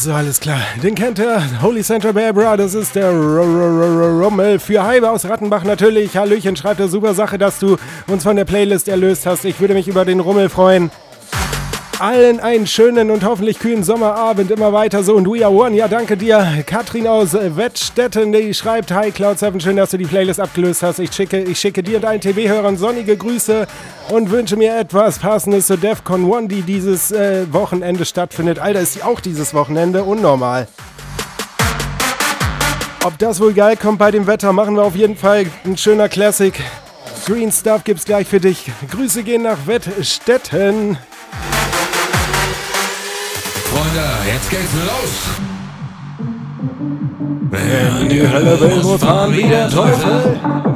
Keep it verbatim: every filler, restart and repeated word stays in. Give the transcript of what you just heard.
So, alles klar. Den kennt ihr. Holy Santa Barbara, das ist der Rummel für Heibe aus Rattenbach natürlich. Hallöchen, schreibt er, super Sache, dass du uns von der Playlist erlöst hast. Ich würde mich über den Rummel freuen. Allen einen schönen und hoffentlich kühlen Sommerabend, immer weiter so. Und We Are One, ja danke dir. Katrin aus Wettstetten, die schreibt, hi Cloud sieben, schön, dass du die Playlist abgelöst hast. Ich schicke, ich schicke dir und allen T V-Hörern sonnige Grüße und wünsche mir etwas Passendes zu DEFCON eins, die dieses äh, Wochenende stattfindet. Alter, ist die auch dieses Wochenende? Unnormal. Ob das wohl geil kommt bei dem Wetter, machen wir auf jeden Fall ein schöner Classic. Green Stuff gibt's gleich für dich. Grüße gehen nach Wettstetten. Freunde, jetzt geht's los. Wenn die Hölle will, muss fahren wie der Teufel.